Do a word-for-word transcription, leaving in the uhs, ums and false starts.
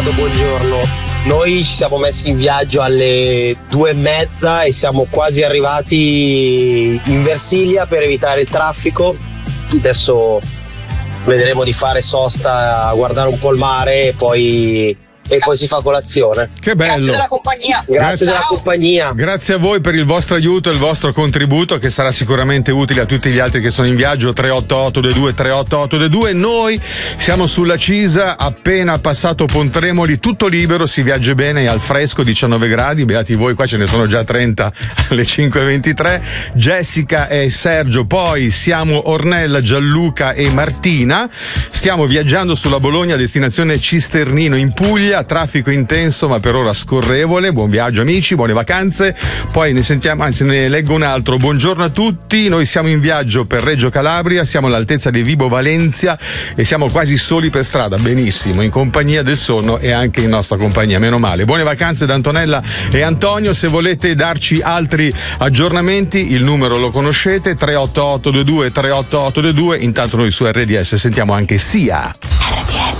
Corrado, buongiorno. Noi ci siamo messi in viaggio alle due e mezza e siamo quasi arrivati in Versilia per evitare il traffico. Adesso vedremo di fare sosta, guardare un po' il mare e poi e poi si fa colazione. Che bello. Grazie della compagnia. Grazie, Grazie della compagnia. Grazie a voi per il vostro aiuto e il vostro contributo, che sarà sicuramente utile a tutti gli altri che sono in viaggio. Tre otto otto due due tre otto otto due due. Noi siamo sulla Cisa, appena passato Pontremoli, tutto libero, si viaggia bene al fresco, diciannove gradi, beati voi, qua ce ne sono già trenta alle cinque e ventitré. Jessica e Sergio, poi siamo Ornella, Gianluca e Martina. Stiamo viaggiando sulla Bologna, destinazione Cisternino in Puglia. Traffico intenso ma per ora scorrevole. Buon viaggio amici, buone vacanze. Poi ne sentiamo, anzi ne leggo un altro. Buongiorno a tutti, noi siamo in viaggio per Reggio Calabria, siamo all'altezza di Vibo Valencia e siamo quasi soli per strada. Benissimo, in compagnia del sonno e anche in nostra compagnia, meno male. Buone vacanze da Antonella e Antonio. Se volete darci altri aggiornamenti, il numero lo conoscete, tre otto otto due due tre otto otto due due. Intanto noi su R D S sentiamo anche Sia.